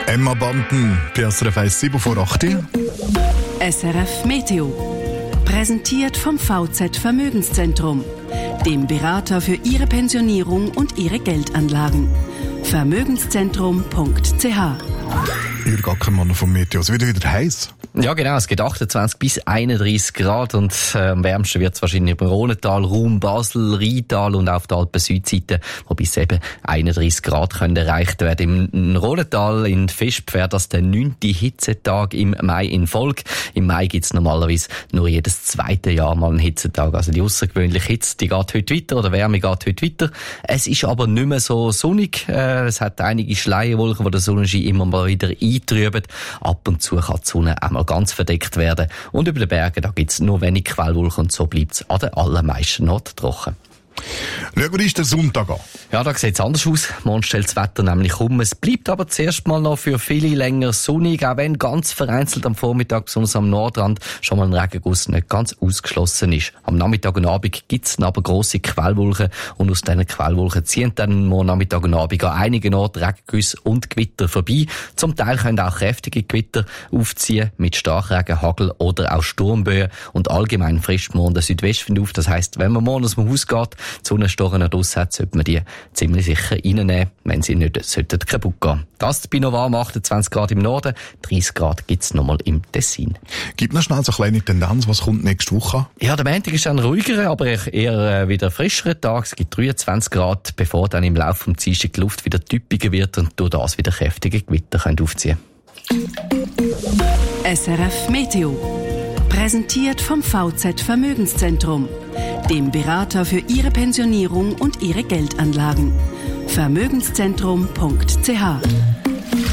Emma Banden, SRF 1 vor 8 Uhr. SRF Meteo. Präsentiert vom VZ Vermögenszentrum, dem Berater für Ihre Pensionierung und Ihre Geldanlagen. Vermögenszentrum.ch. Jürg Ackermann vom Meteo. Es wird wieder heiß. Ja, genau. Es geht 28 bis 31 Grad und am wärmsten wird es wahrscheinlich im Rhontal, Raum Basel, Rheintal und auf der Alpen-Südseite, wo bis eben 31 Grad können erreicht werden. Im Rhontal in Visp wäre das der 9. Hitzetag im Mai in Folge. Im Mai gibt es normalerweise nur jedes zweite Jahr mal einen Hitzetag. Also die außergewöhnliche Hitze, die geht heute weiter, oder Wärme geht heute weiter. Es ist aber nicht mehr so sonnig. Es hat einige Schleierwolken, die der Sonnenschein immer mal wieder eintrüben. Ab und zu kann die Sonne auch mal ganz verdeckt werden. Und über den Bergen, da gibt es nur wenig Quellwolken und so bleibt es an den allermeisten Orten trocken. Schauen wir uns den Sonntag an. Ja, da sieht es anders aus. Morgen stellt das Wetter nämlich um. Es bleibt aber zuerst mal noch für viele länger sonnig, auch wenn ganz vereinzelt am Vormittag, besonders am Nordrand, schon mal ein Regenguss nicht ganz ausgeschlossen ist. Am Nachmittag und Abend gibt es aber grosse Quellwolken und aus diesen Quellwolken ziehen dann morgen Nachmittag und Abend an einigen Orten Regengüsse und Gewitter vorbei. Zum Teil können auch kräftige Gewitter aufziehen mit Starkregen, Hagel oder auch Sturmböen und allgemein frischt morgen der Südwestwind auf. Das heisst, wenn man morgen aus dem Haus geht, die Sonnenstochen noch draus hat, sollte man die ziemlich sicher reinnehmen, wenn sie nicht kaputt gehen. Das bei noch warm, 28 Grad im Norden, 30 Grad gibt es nochmal im Tessin. Gib noch schnell so eine kleine Tendenz, was kommt nächste Woche? Ja, der Montag ist ein ruhigerer, aber eher wieder frischerer Tag. Es gibt 23 Grad, bevor dann im Laufe vom Dienstag die Luft wieder typischer wird und durch das wieder kräftige Gewitter aufziehen können. SRF Meteo. Präsentiert vom VZ Vermögenszentrum, dem Berater für Ihre Pensionierung und Ihre Geldanlagen. Vermögenszentrum.ch.